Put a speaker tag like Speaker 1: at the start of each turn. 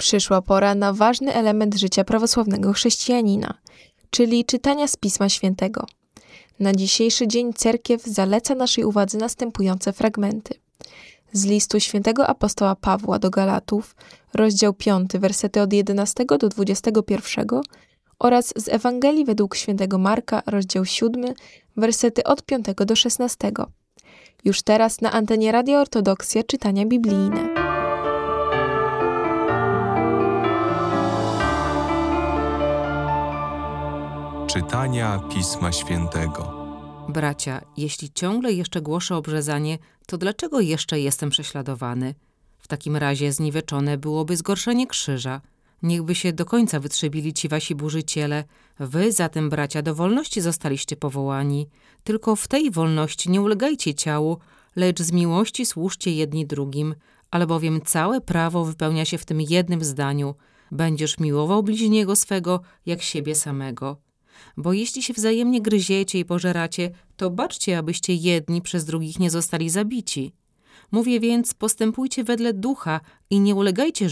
Speaker 1: Przyszła pora na ważny element życia prawosławnego chrześcijanina, czyli czytania z Pisma Świętego. Na dzisiejszy dzień cerkiew zaleca naszej uwadze następujące fragmenty. Z listu świętego apostoła Pawła do Galatów, rozdział 5, wersety od 11 do 21 oraz z Ewangelii według świętego Marka, rozdział 7, wersety od 5 do 16. Już teraz na antenie Radia Ortodoksja czytania biblijne.
Speaker 2: Czytania Pisma Świętego.
Speaker 3: Bracia, jeśli ciągle jeszcze głoszę obrzezanie, to dlaczego jeszcze jestem prześladowany? W takim razie zniweczone byłoby zgorszenie krzyża. Niechby się do końca wytrzebili ci wasi burzyciele. Wy zatem, bracia, do wolności zostaliście powołani. Tylko w tej wolności nie ulegajcie ciału, lecz z miłości służcie jedni drugim, albowiem całe prawo wypełnia się w tym jednym zdaniu. Będziesz miłował bliźniego swego jak siebie samego. Bo jeśli się wzajemnie gryziecie i pożeracie, to baczcie, abyście jedni przez drugich nie zostali zabici. Mówię więc, postępujcie wedle ducha i nie ulegajcie